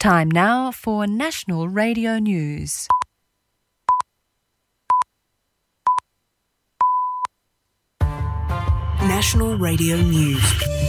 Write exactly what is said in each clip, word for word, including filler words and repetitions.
Time now for National Radio News. National Radio News.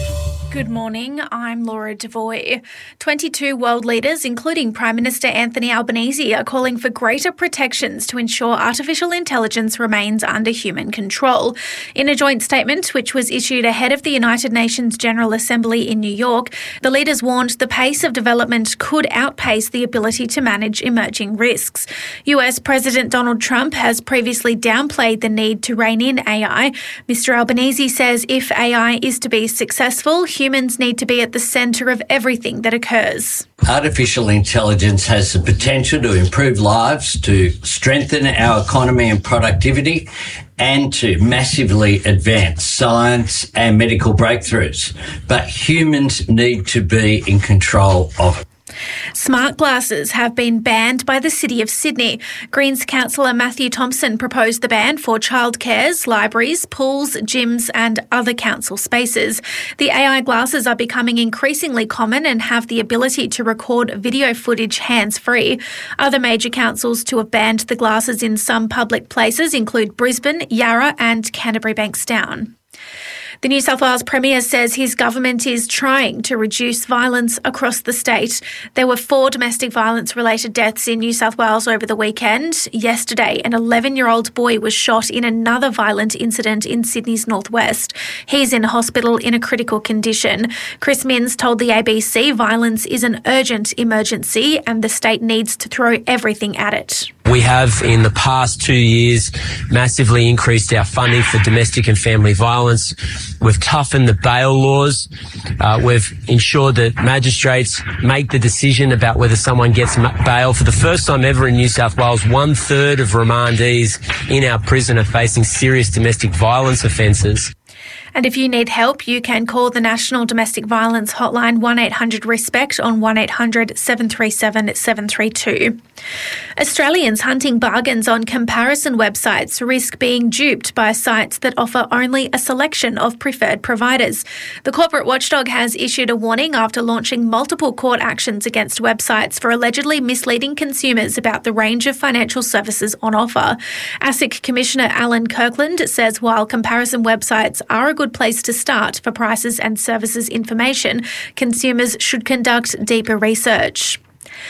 Good morning, I'm Laura Devoy. twenty-two world leaders, including Prime Minister Anthony Albanese, are calling for greater protections to ensure artificial intelligence remains under human control. In a joint statement, which was issued ahead of the United Nations General Assembly in New York, the leaders warned the pace of development could outpace the ability to manage emerging risks. U S President Donald Trump has previously downplayed the need to rein in A I. Mister Albanese says if A I is to be successful, humans need to be at the centre of everything that occurs. Artificial intelligence has the potential to improve lives, to strengthen our economy and productivity, and to massively advance science and medical breakthroughs. But humans need to be in control of it. Smart glasses have been banned by the City of Sydney. Greens councillor Matthew Thompson proposed the ban for childcares, libraries, pools, gyms and other council spaces. The A I glasses are becoming increasingly common and have the ability to record video footage hands-free. Other major councils to have banned the glasses in some public places include Brisbane, Yarra and Canterbury Bankstown. The New South Wales Premier says his government is trying to reduce violence across the state. There were four domestic violence-related deaths in New South Wales over the weekend. Yesterday, an eleven-year-old boy was shot in another violent incident in Sydney's northwest. He's in hospital in a critical condition. Chris Minns told the A B C violence is an urgent emergency and the state needs to throw everything at it. We have, in the past two years, massively increased our funding for domestic and family violence. We've toughened the bail laws. Uh, we've ensured that magistrates make the decision about whether someone gets bail. For the first time ever in New South Wales, one third of remandees in our prison are facing serious domestic violence offences. And if you need help, you can call the National Domestic Violence Hotline one eight hundred RESPECT on one eight hundred seven three seven seven three two. Australians hunting bargains on comparison websites risk being duped by sites that offer only a selection of preferred providers. The corporate watchdog has issued a warning after launching multiple court actions against websites for allegedly misleading consumers about the range of financial services on offer. ASIC Commissioner Alan Kirkland says while comparison websites are a good place to start for prices and services information, consumers should conduct deeper research.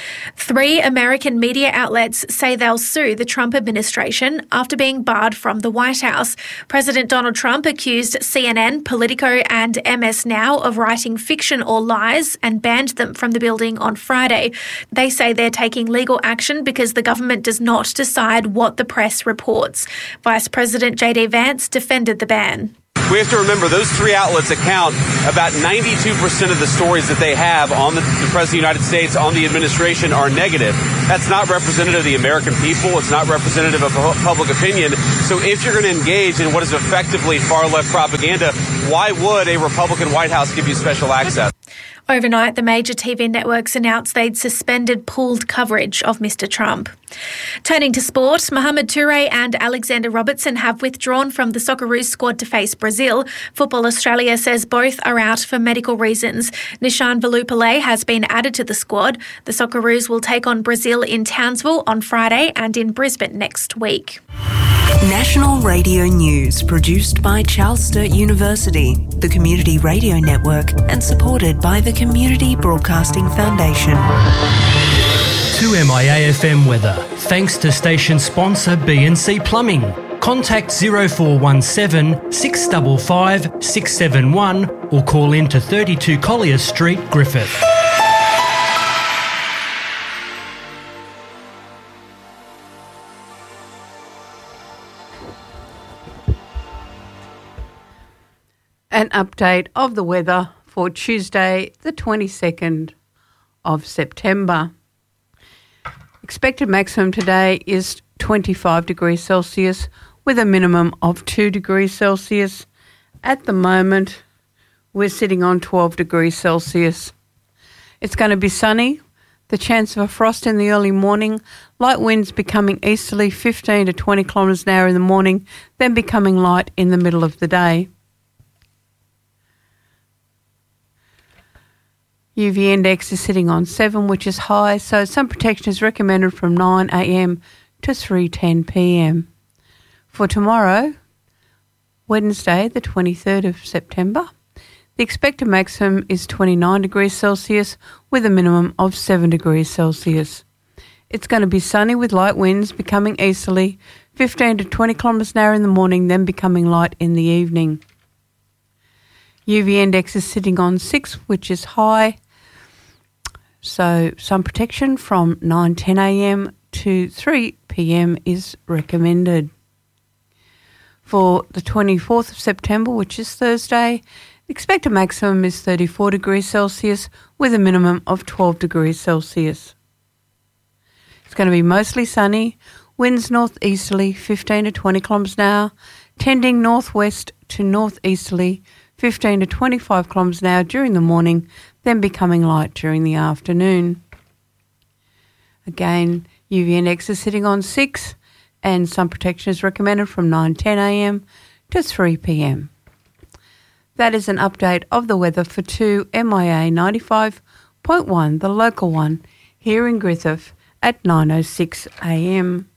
Three American media outlets say they'll sue the Trump administration after being barred from the White House. President Donald Trump accused C N N, Politico and M S Now of writing fiction or lies and banned them from the building on Friday. They say they're taking legal action because the government does not decide what the press reports. Vice President J D Vance defended the ban. We have to remember those three outlets account about ninety-two percent of the stories that they have on the, the President of the United States, on the administration, are negative. That's not representative of the American people. It's not representative of public opinion. So if you're going to engage in what is effectively far-left propaganda, why would a Republican White House give you special access? Overnight, the major T V networks announced they'd suspended pooled coverage of Mister Trump. Turning to sport, Mohamed Toure and Alexander Robertson have withdrawn from the Socceroos squad to face Brazil. Football Australia says both are out for medical reasons. Nishan Velupillay has been added to the squad. The Socceroos will take on Brazil in Townsville on Friday and in Brisbane next week. National Radio News, produced by Charles Sturt University, the Community Radio Network, and supported by the Community Broadcasting Foundation. To M I A F M weather, thanks to station sponsor B and C Plumbing. Contact zero four one seven, six five five, six seven one or call in to thirty-two Collier Street, Griffith. An update of the weather for Tuesday, the twenty-second of September. Expected maximum today is twenty-five degrees Celsius with a minimum of two degrees Celsius. At the moment, we're sitting on twelve degrees Celsius. It's going to be sunny. The chance of a frost in the early morning. Light winds becoming easterly fifteen to twenty kilometres an hour in the morning, then becoming light in the middle of the day. U V index is sitting on seven, which is high, so sun protection is recommended from nine a m to three ten p m. For tomorrow, Wednesday, the twenty-third of September, the expected maximum is twenty-nine degrees Celsius with a minimum of seven degrees Celsius. It's going to be sunny with light winds becoming easterly, fifteen to twenty kilometres an hour in the morning, then becoming light in the evening. U V index is sitting on six, which is high. So sun protection from nine ten a m to three p m is recommended. For the twenty-fourth of September, which is Thursday, the expected maximum is thirty-four degrees Celsius with a minimum of twelve degrees Celsius. It's going to be mostly sunny, winds northeasterly fifteen to twenty kilometres an hour, tending northwest to northeasterly fifteen to twenty-five kilometres an hour during the morning, then becoming light during the afternoon. Again, U V index is sitting on six and sun protection is recommended from nine ten a m to three p m. That is an update of the weather for two M I A ninety-five point one, the local one, here in Griffith at nine oh six a m.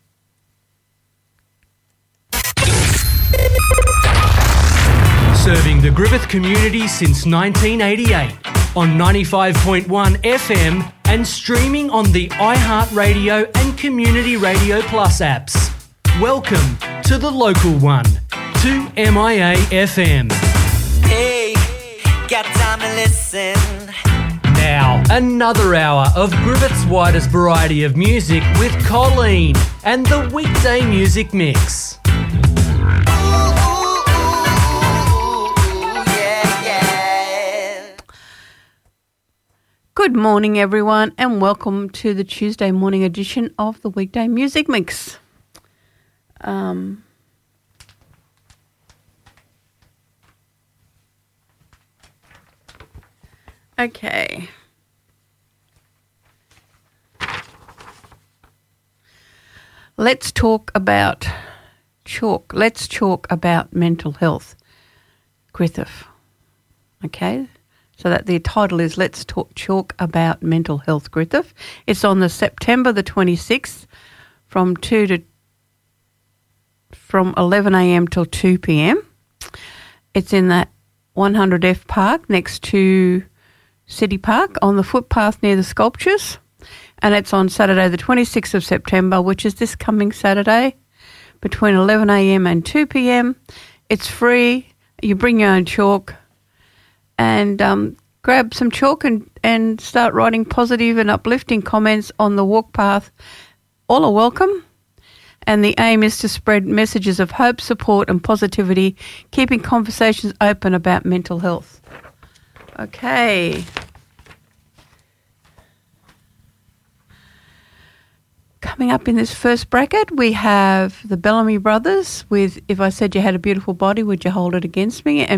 Serving the Griffith community since nineteen eighty-eight on ninety-five point one F M and streaming on the iHeartRadio and Community Radio Plus apps. Welcome to the local one, two M I A F M. Hey, got time to listen. Now, another hour of Griffith's widest variety of music with Colleen and the weekday music mix. Good morning, everyone, and welcome to the Tuesday morning edition of the Weekday Music Mix. Um, okay. Let's talk about chalk. Let's talk about mental health. Griffith. Okay. So that the title is Let's Talk Chalk About Mental Health Griffith. It's on the September the twenty-sixth from two to from eleven a m till two p m. It's in that one hundred F Park next to City Park on the footpath near the sculptures. And it's on Saturday the twenty-sixth of September, which is this coming Saturday, between eleven a m and two p m. It's free. You bring your own chalk. And um, grab some chalk and, and start writing positive and uplifting comments on the walk path. All are welcome. And the aim is to spread messages of hope, support and positivity, keeping conversations open about mental health. Okay. Coming up in this first bracket, we have the Bellamy Brothers with If I Said You Had a Beautiful Body, Would You Hold It Against Me? And